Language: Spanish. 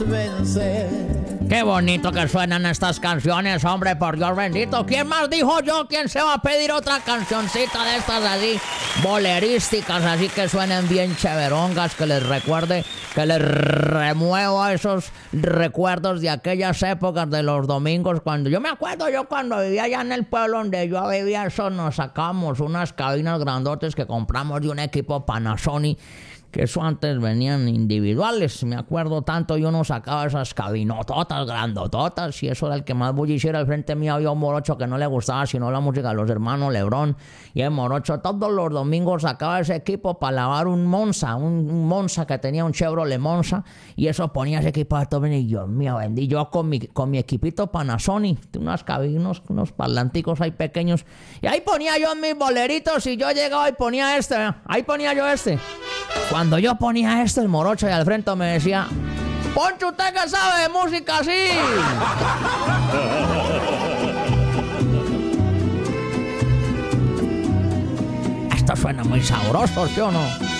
vencer. Qué bonito que suenan estas canciones, hombre, por Dios bendito. ¿Quién más dijo yo? ¿Quién se va a pedir otra cancioncita de estas así, bolerísticas, así que suenen bien cheverongas, que les recuerde, que les remueva esos recuerdos de aquellas épocas de los domingos? Cuando yo me acuerdo, yo cuando vivía allá en el pueblo donde yo vivía, eso nos sacábamos unas cabinas grandotes que compramos de un equipo Panasonic, que eso antes venían individuales, me acuerdo tanto, yo no sacaba esas cabinototas, grandototas, y eso era el que más bulliciera. Al frente mío había un morocho que no le gustaba sino la música de los hermanos Lebrón, y el morocho todos los domingos sacaba ese equipo para lavar un Monza, un Monza que tenía un Chevrolet Monza, y eso ponía ese equipo de todo, y Dios mío, vendí yo con mi equipito Panasonic, unas cabinas, unos parlanticos ahí pequeños, y ahí ponía yo mis boleritos, y yo llegaba y ponía ahí ponía yo este. Cuando yo ponía el morocho y al frente me decía: Poncho, ¿usted qué sabe de música así? Esto suena muy sabroso, ¿sí o no?